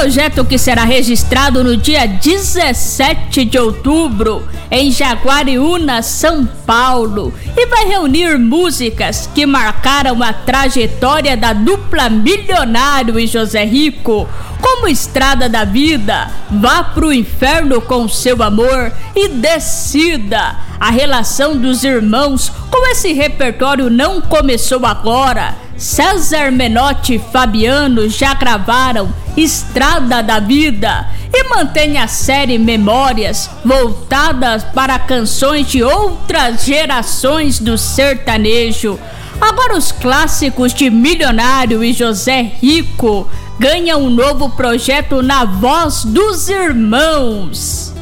projeto que será registrado no dia 17 de outubro em Jaguariúna, São Paulo, e vai reunir músicas que marcaram a trajetória da dupla Milionário e José Rico, como Estrada da Vida, Vá pro Inferno com Seu Amor e Descida. A relação dos irmãos com esse repertório não começou agora. César Menotti e Fabiano já gravaram Estrada da Vida e mantém a série Memórias, voltadas para canções de outras gerações do sertanejo. Agora os clássicos de Milionário e José Rico ganham um novo projeto na voz dos irmãos.